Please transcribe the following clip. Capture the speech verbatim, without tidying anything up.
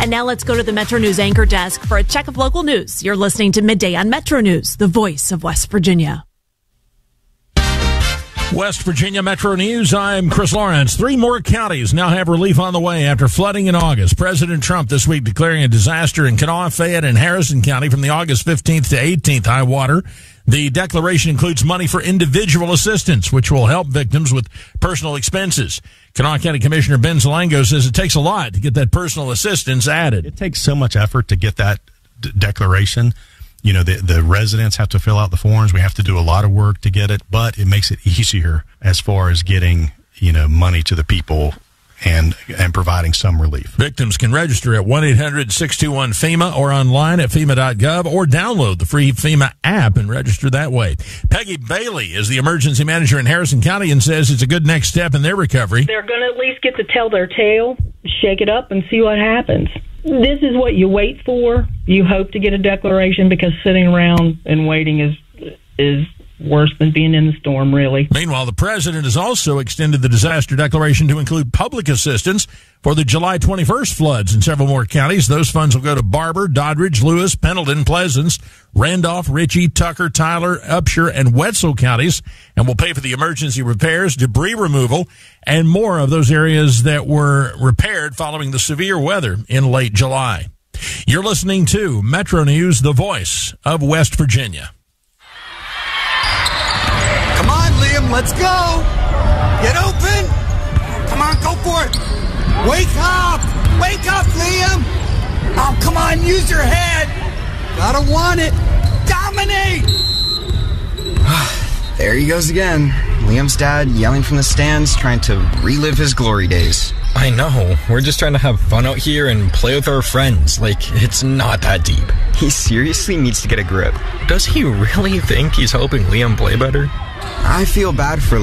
And now let's go to the Metro News anchor desk for a check of local news. You're listening to Midday on Metro News, the voice of West Virginia. West Virginia Metro News, I'm Chris Lawrence. Three more counties now have relief on the way after flooding in August. President Trump this week declaring a disaster in Kanawha, Fayette, and Harrison County from the August fifteenth to eighteenth high water. The declaration includes money for individual assistance, which will help victims with personal expenses. Kanawha County Commissioner Ben Zalango says it takes a lot to get that personal assistance added. It takes so much effort to get that d- declaration. You know, the, the residents have to fill out the forms. We have to do a lot of work to get it, but it makes it easier as far as getting, you know, money to the people and and providing some relief. Victims can register at one eight hundred six two one FEMA or online at FEMA dot gov or download the free FEMA app and register that way. Peggy Bailey is the emergency manager in Harrison County and says it's a good next step in their recovery. They're going to at least get to tell their tale, shake it up, and see what happens. This is what you wait for. You hope to get a declaration because sitting around and waiting is is worse than being in the storm, really. Meanwhile, the president has also extended the disaster declaration to include public assistance for the July twenty-first floods in several more counties. Those funds will go to Barber, Doddridge, Lewis, Pendleton, Pleasants, Randolph, Ritchie, Tucker, Tyler, Upshur, and Wetzel counties, and will pay for the emergency repairs, debris removal, and more of those areas that were repaired following the severe weather in late July. You're listening to Metro News, the voice of West Virginia. Come on, Liam, let's go. Get open. Come on, go for it. Wake up. Wake up, Liam. Oh, come on, use your head. Gotta want it. Dominate. There he goes again. Liam's dad yelling from the stands, trying to relive his glory days. I know. We're just trying to have fun out here and play with our friends. Like, it's not that deep. He seriously needs to get a grip. Does he really think he's helping Liam play better? I feel bad for